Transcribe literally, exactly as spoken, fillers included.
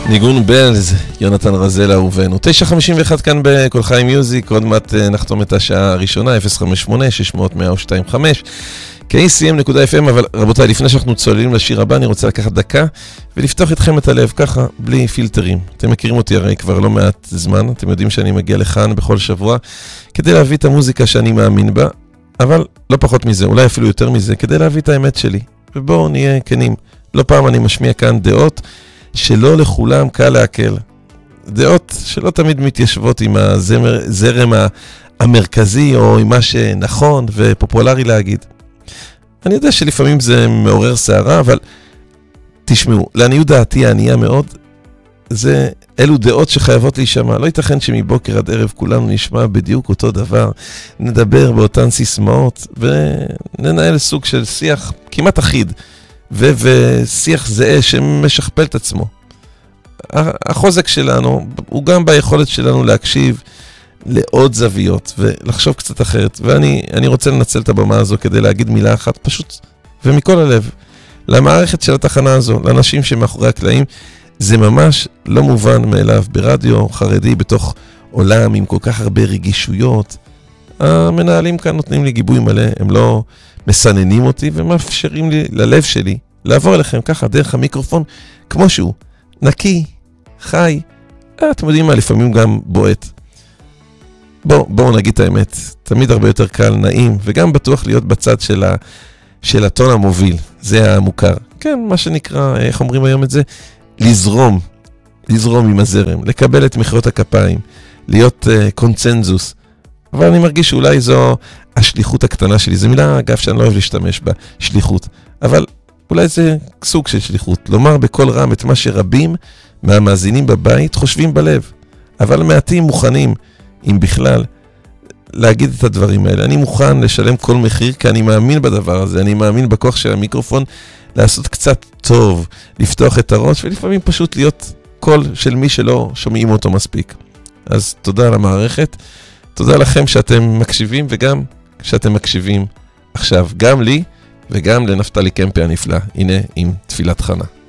ניגון בלז, יונתן רזל אהובנו. תשע חמישים ואחת כאן בכל חיים מיוזיק, עוד מעט נחתום את השעה הראשונה, אפס חמש שמונה שש מאות מאה שתיים חמש, קיי סי אם נקודה אף אם, אבל רבותיי, לפני שאנחנו צוללים לשיר הבא, אני רוצה לקחת דקה ולפתוח איתכם את הלב, ככה, בלי פילטרים. אתם מכירים אותי הרי כבר לא מעט זמן, אתם יודעים שאני מגיע לכאן בכל שבוע, כדי להביא את המוזיקה שאני מאמין בה, אבל לא פחות מזה, אולי אפילו יותר מזה, כדי להביא את האמת שלי. ובואו נהיה כנים. לא פעם אני משמיע כאן דעות שלא לכולם קל להקל. דעות שלא תמיד מתיישבות עם הזרם המרכזי או עם מה שנכון ופופולרי להגיד. אני יודע שלפעמים זה מעורר שערה, אבל תשמעו, לעניות דעתי הענייה מאוד, זה אלו דעות שחייבות להישמע. לא ייתכן שמבוקר עד ערב כולנו נשמע בדיוק אותו דבר, נדבר באותן סיסמאות וננהל סוג של שיח כמעט אחיד. ו- ושיח זהה שמשכפל את עצמו. החוזק שלנו הוא גם ביכולת שלנו להקשיב לעוד זוויות ולחשוב קצת אחרת. ואני אני רוצה לנצל את הבמה הזו כדי להגיד מילה אחת פשוט ומכל הלב למערכת של התחנה הזו, לאנשים שמאחורי הקלעים. זה ממש לא מובן מאליו ברדיו חרדי בתוך עולם עם כל כך הרבה רגישויות. המנהלים כאן נותנים לי גיבוי מלא, הם לא מסננים אותי ומאפשרים לי ללב שלי לעבור אליכם ככה דרך המיקרופון כמו שהוא, נקי, חי, אתם יודעים מה, לפעמים גם בועט. בואו בוא נגיד את האמת, תמיד הרבה יותר קל, נעים וגם בטוח להיות בצד של, ה, של הטון המוביל, זה המוכר. כן, מה שנקרא, איך אומרים היום את זה? לזרום, לזרום עם הזרם, לקבל את מחיאות הכפיים, להיות uh, קונצנזוס. אבל אני מרגיש שאולי זו השליחות הקטנה שלי. זו מילה, אגב, שאני לא אוהב להשתמש בה, שליחות. אבל אולי זה סוג של שליחות. לומר בכל רם את מה שרבים מהמאזינים בבית חושבים בלב. אבל מעטים מוכנים, אם בכלל, להגיד את הדברים האלה. אני מוכן לשלם כל מחיר, כי אני מאמין בדבר הזה. אני מאמין בכוח של המיקרופון לעשות קצת טוב, לפתוח את הראש, ולפעמים פשוט להיות קול של מי שלא שומעים אותו מספיק. אז תודה על המערכת. תודה לכם שאתם מקשיבים, וגם שאתם מקשיבים עכשיו, גם לי וגם לנפתלי קמפי הנפלא. הנה עם תפילת חנה.